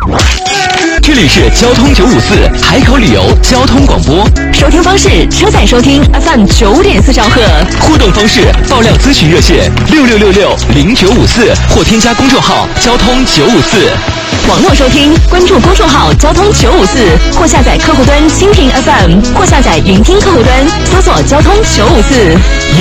这里是交通954海口旅游交通广播， 收听方式：车载收听 FM 9.4兆赫， 互动方式：爆料咨询热线66660954或添加公众号交通954。 网络收听，关注公众号交通954或下载客户端蜻蜓 FM 或下载云听客户端，搜索交通954。